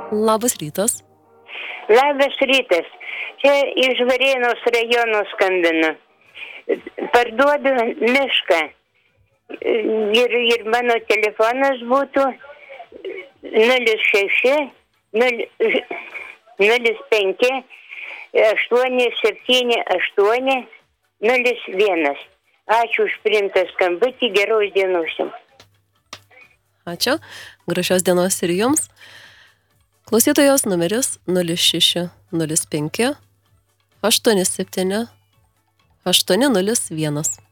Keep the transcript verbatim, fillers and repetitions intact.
Labas rytas. Labas rytas. Čia iš Varėnos rajono skambinu. Parduodu mišką. Ir, ir mano telefonas būtų nulis šeši nulis penki aštuoni septyni aštuoni nulis vienas. Ačiū už priimtą skambutį, geros dienos jums. Ačiū, gražios dienos ir jums. Klausytojos numeris nulis šeši nulis penki aštuoni septyni aštuoni nulis vienas.